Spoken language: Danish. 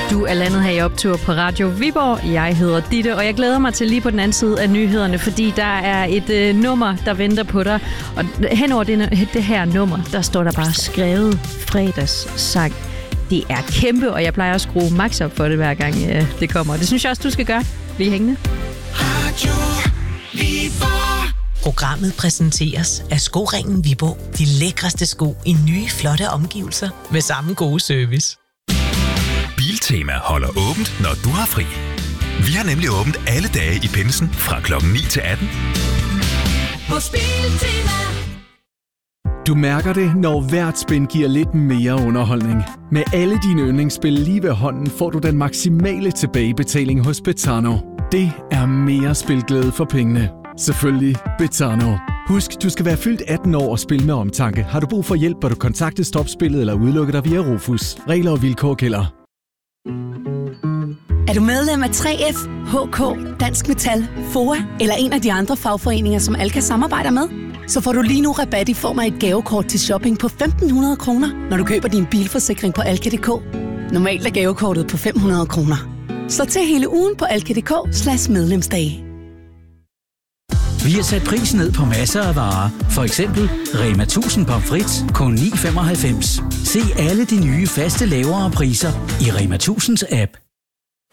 Du er landet her i Optur på Radio Viborg. Jeg hedder Ditte, og jeg glæder mig til lige på den anden side af nyhederne, fordi der er et nummer, der venter på dig. Og henover det her nummer, der står der bare skrevet fredagssang. Det er kæmpe, og jeg plejer at skrue max op for det, hver gang det kommer. Det synes jeg også, du skal gøre. Bliv hængende. Radio Viborg. Programmet præsenteres af Skoringen Viborg. De lækreste sko i nye, flotte omgivelser med samme gode service. Biltema holder åbent, når du har fri. Vi har nemlig åbent alle dage i pinsen fra klokken 9 til 18. Hos Biltema. Du mærker det, når hvert spin giver lidt mere underholdning. Med alle dine yndlingsspil lige ved hånden får du den maksimale tilbagebetaling hos Betano. Det er mere spilglæde for pengene. Selvfølgelig Betano. Husk, du skal være fyldt 18 år og spille med omtanke. Har du brug for hjælp, bør du kontakte Stopspillet eller udelukke dig via Rufus. Regler og vilkår gælder. Er du medlem af 3F, HK, Dansk Metal, FOA eller en af de andre fagforeninger, som Alka samarbejder med? Så får du lige nu rabat i form af et gavekort til shopping på 1.500 kroner, når du køber din bilforsikring på alka.dk. Normalt er gavekortet på 500 kroner. Slå til hele ugen på alka.dk/medlemsdage. Vi har sat prisen ned på masser af varer. For eksempel Rema 1000 pomfrits kun 9,95. Se alle de nye faste lavere priser i Rema 1000's app.